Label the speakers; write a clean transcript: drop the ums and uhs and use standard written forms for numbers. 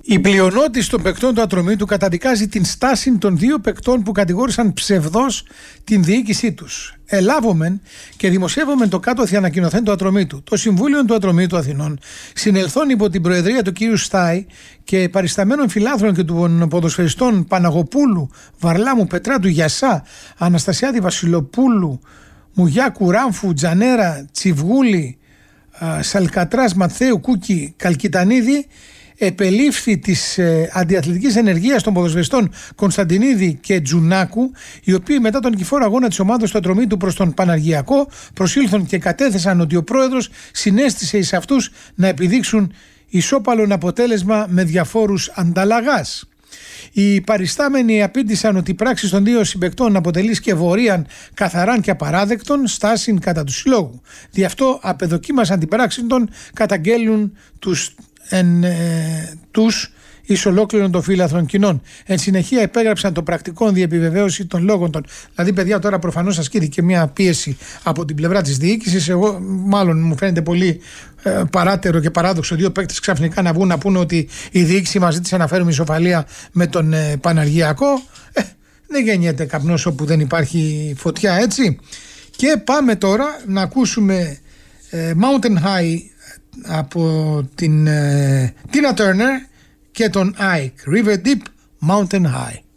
Speaker 1: Η πλειονότητα των παικτών του Ατρομήτου καταδικάζει την στάση των δύο παικτών που κατηγόρησαν ψευδώς την διοίκησή τους. Ελάβομεν και δημοσιεύομεν το κάτωθι ανακοινωθέν του Ατρομήτου. Το Συμβούλιο του Ατρομήτου Αθηνών συνελθόν υπό την προεδρία του κ. Στάι και παρισταμένων φιλάθλων και των ποδοσφαιριστών Παναγοπούλου, Βαρλάμου, Πετράτου, Γιασά, Αναστασιάδη, Βασιλοπούλου, Μουγιάκου, Ράμφου, Τζανέρα, Τσιβγούλη, Σαλκατράς, Ματθαίου, Κούκη, Καλκιτανίδη, επελήφθη της αντιαθλητικής ενεργείας των ποδοσφαιριστών Κωνσταντινίδη και Τζουνάκου, οι οποίοι μετά τον νικηφόρο αγώνα της ομάδας του Ατρομήτου προς τον Παναργιακό προσήλθον και κατέθεσαν ότι ο πρόεδρος συνέστησε εις αυτούς να επιδείξουν ισόπαλον αποτέλεσμα με διαφόρους ανταλλαγάς. Οι παριστάμενοι απήντησαν ότι η πράξη των δύο συμπαικτών αποτελεί σκευωρίαν καθαράν και απαράδεκτον στάσιν κατά του συλλόγου. Δι' αυτό απεδοκίμασαν την πράξη των, καταγγέλνουν τους εις ολόκληρων των φύλαθρων κοινών. Εν συνεχεία υπέγραψαν το πρακτικό διεπιβεβαίωση των λόγων των. Δηλαδή, παιδιά, τώρα προφανώς ασκείται και μια πίεση από την πλευρά της διοίκησης. Εγώ, μάλλον μου φαίνεται πολύ παράτερο και παράδοξο δύο παίκτες ξαφνικά να βγουν να πούνε ότι η διοίκηση μας ζήτησε να φέρουμε ισοφαλία με τον Παναργιακό. Δεν γεννιέται καπνός όπου δεν υπάρχει φωτιά, έτσι. Και πάμε τώρα να ακούσουμε Mountain High από την Tina Turner και τον Ike, River Deep, Mountain High.